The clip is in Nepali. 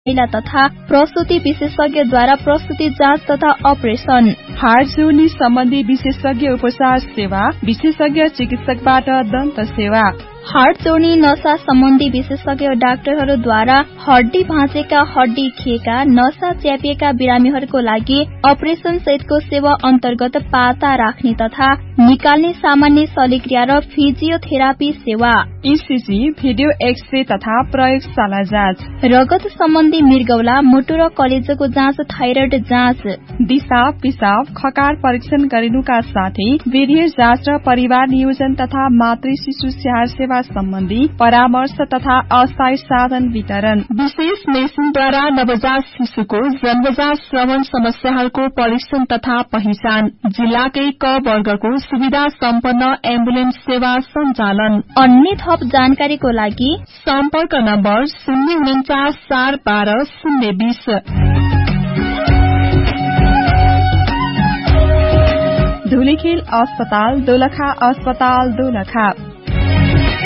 महिला तथा प्रसूति विशेषज्ञद्वारा प्रसूति जाँच तथा अपरेसन, हार्ट जोड्ने सम्बन्धी विशेषज्ञ उपचार सेवा, विशेषज्ञ चिकित्सकबाट दन्त सेवा, हार्ट जोड्ने नसा सम्बन्धी विशेषज्ञ डाक्टरहरूद्वारा हड्डी भाँचेका, हड्डी खिएका, नसा च्यापिएका बिरामीहरूको लागि अपरेसन सहितको सेवा अन्तर्गत पाता राख्ने तथा निकाल्ने सामान्य शल्यक्रिया र फिजियोथेरापी सेवा, ईसीजी, भिडियो एक्सरे तथा प्रयोगशाला जाँच, रगत सम्बन्धी मृगौला, मुटु र कलेजोको जाँच, थाइरोइड जाँच, दिशा पिसाब खकार परीक्षण गरिनुका साथै वीर्य जाँच र परिवार नियोजन तथा मातृ शिशु स्याहार सेवा सम्बन्धी परामर्श तथा अस्थायी साधन वितरण, विशेष मेसिनद्वारा नवजात शिशुको जन्मजात श्रवण समस्याहरूको परीक्षण तथा पहिचान, जिल्लाकै क वर्गको सुविधा सम्पन्न एम्बुलेन्स सेवा सञ्चालन। अन्य थप जानकारीको लागि सम्पर्क नम्बर 049 412 020। धुलीखेल अस्पताल, दोलखा अस्पताल, दोलखा।